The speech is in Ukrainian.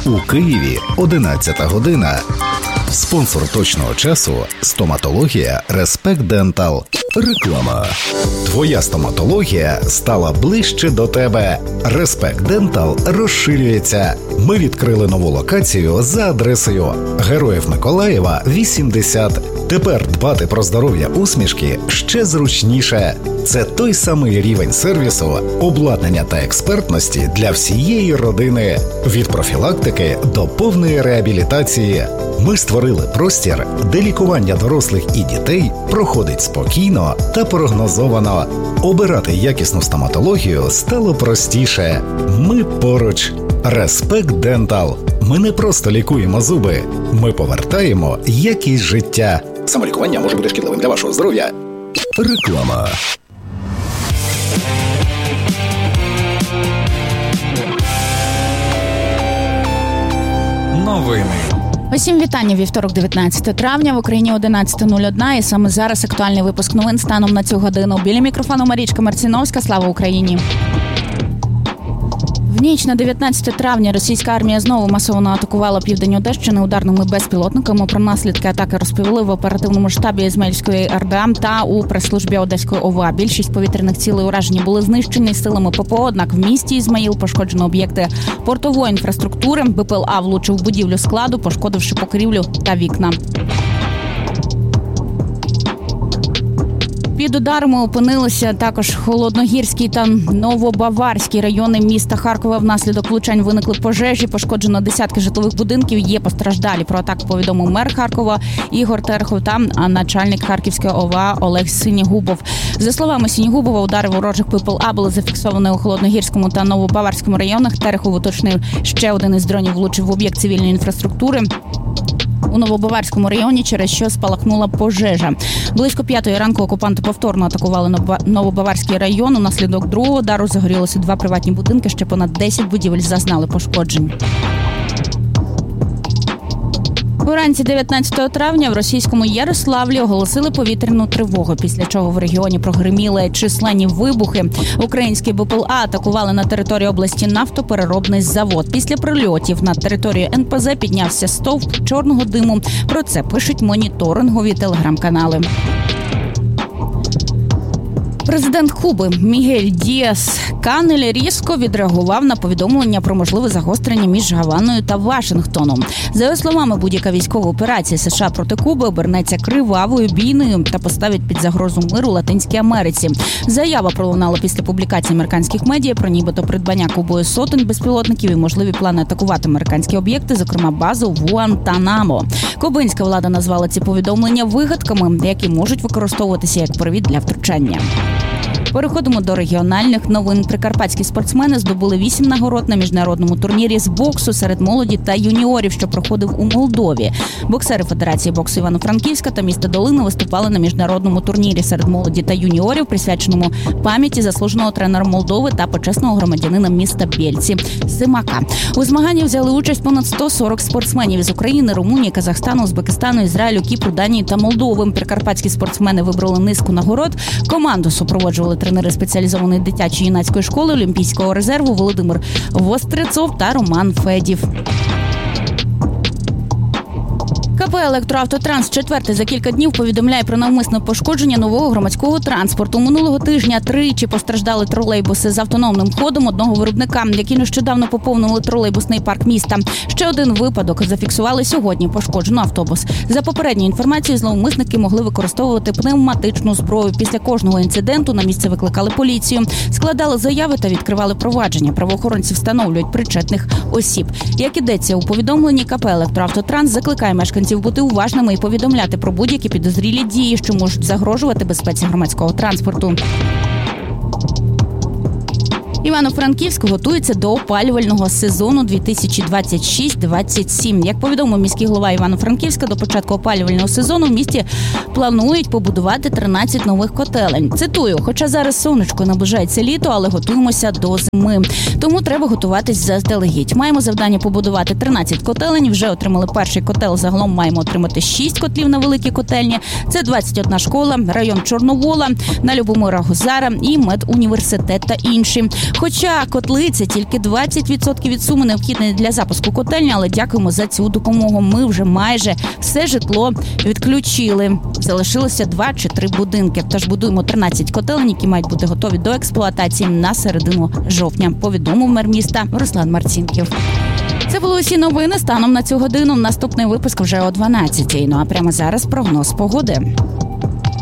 У Києві 11 година. Спонсор точного часу – стоматологія «Респект Дентал». Реклама. Твоя стоматологія стала ближче до тебе. «Респект Дентал» розширюється. Ми відкрили нову локацію за адресою Героїв Миколаєва, 80. Тепер дбати про здоров'я усмішки ще зручніше. Це той самий рівень сервісу, обладнання та експертності для всієї родини. Від профілактики до повної реабілітації. Ми створили простір, де лікування дорослих і дітей проходить спокійно та прогнозовано. Обирати якісну стоматологію стало простіше. Ми поруч. «Респект Дентал». Ми не просто лікуємо зуби. Ми повертаємо якість життя. Самолікування може бути шкідливим для вашого здоров'я. Реклама. Новини. Усім вітання. Вівторок, 19 травня, в Україні 11:01, і саме зараз актуальний випуск новин станом на цю годину. Біля мікрофону Марічка Марціновська. Слава Україні! В ніч на 19 травня російська армія знову масово атакувала південь Одещини ударними безпілотниками. Про наслідки атаки розповіли в оперативному штабі Ізмаїльської РДА та у прес-службі Одеської ОВА. Більшість повітряних цілей уражені були знищені силами ППО, однак в місті Ізмаїл пошкоджено об'єкти портової інфраструктури. БПЛА влучив в будівлю складу, пошкодивши покрівлю та вікна. Під ударами опинилися також Холодногірський та Новобаварський райони міста Харкова. Внаслідок влучань виникли пожежі, пошкоджено десятки житлових будинків, є постраждалі. Про атаку повідомив мер Харкова Ігор Терехов та начальник Харківської ОВА Олег Синігубов. За словами Синігубова, удари ворожих ППЛА були зафіксовані у Холодногірському та Новобаварському районах. Терехов уточнив, ще один із дронів влучив в об'єкт цивільної інфраструктури у Новобаварському районі, через що спалахнула пожежа. Близько 5-ї ранку окупанти повторно атакували Новобаварський район. Унаслідок другого удару загорілося 2 приватні будинки, ще понад 10 будівель зазнали пошкоджень. Уранці 19 травня в російському Ярославлі оголосили повітряну тривогу, після чого в регіоні прогриміли численні вибухи. Українські БПЛА атакували на території області нафтопереробний завод. Після прильотів на територію НПЗ піднявся стовп чорного диму. Про це пишуть моніторингові телеграм-канали. Президент Куби Мігель Діас-Канель різко відреагував на повідомлення про можливе загострення між Гаваною та Вашингтоном. За його словами, будь-яка військова операція США проти Куби обернеться кривавою війною та поставить під загрозу миру Латинській Америці. Заява пролунала після публікації американських медіа про нібито придбання Кубою сотень безпілотників і можливі плани атакувати американські об'єкти, зокрема базу в Гуантанамо. Кубинська влада назвала ці повідомлення вигадками, які можуть використовуватися як привід для втручання. Переходимо до регіональних новин. Прикарпатські спортсмени здобули 8 нагород на міжнародному турнірі з боксу серед молоді та юніорів, що проходив у Молдові. Боксери Федерації боксу Івано-Франківська та міста Долина виступали на міжнародному турнірі серед молоді та юніорів, присвяченому пам'яті заслуженого тренера Молдови та почесного громадянина міста Бєльці Симака. У змаганні взяли участь понад 140 спортсменів із України, Румунії, Казахстану, Узбекистану, Ізраїлю, Кіпру, Данії та Молдови. Прикарпатські спортсмени вибрали низку нагород. Команду супроводжували тренери спеціалізованої дитячої юнацької школи Олімпійського резерву Володимир Вострецов та Роман Федів. КП «Електроавтотранс» четверте за кілька днів повідомляє про навмисне пошкодження нового громадського транспорту. Минулого тижня тричі постраждали тролейбуси з автономним ходом одного виробника, які нещодавно поповнили тролейбусний парк міста. Ще один випадок зафіксували сьогодні. Пошкоджено автобус. За попередньою інформацією, зловмисники могли використовувати пневматичну зброю. Після кожного інциденту на місце викликали поліцію, складали заяви та відкривали провадження. Правоохоронці встановлюють причетних осіб. Як ідеться у повідомленні, КП «Електроавтотранс» закликає мешканців бути уважними і повідомляти про будь-які підозрілі дії, що можуть загрожувати безпеці громадського транспорту. Івано-Франківськ готується до опалювального сезону 2026-27. Як повідомив міський голова Івано-Франківська, до початку опалювального сезону в місті планують побудувати 13 нових котелень. Цитую: «Хоча зараз сонечко, наближається літо, але готуємося до зими. Тому треба готуватись заздалегідь. Маємо завдання побудувати 13 котелень, вже отримали перший котел, загалом маємо отримати 6 котлів на великі котельні. Це 21 школа, район Чорновола, на Любомира Гузара і медуніверситет та інші. Хоча котли – це тільки 20% від суми необхідної для запуску котельні, але дякуємо за цю допомогу. Ми вже майже все житло відключили. Залишилося 2 чи 3 будинки. Тож будуємо 13 котелень, які мають бути готові до експлуатації на середину жовтня, повідомив мер міста Руслан Марцінків. Це були усі новини станом на цю годину. Наступний випуск вже о 12:00. Ну а прямо зараз прогноз погоди.